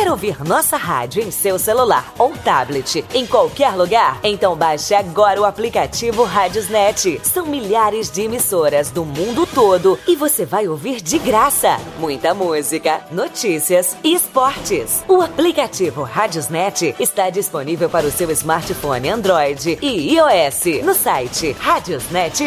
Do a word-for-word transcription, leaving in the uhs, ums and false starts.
Quer ouvir nossa rádio em seu celular ou tablet, em qualquer lugar? Então baixe agora o aplicativo Radiosnet. São milhares de emissoras do mundo todo e você vai ouvir de graça muita música, notícias e esportes. O aplicativo Radiosnet está disponível para o seu smartphone Android e iOS no site radiosnet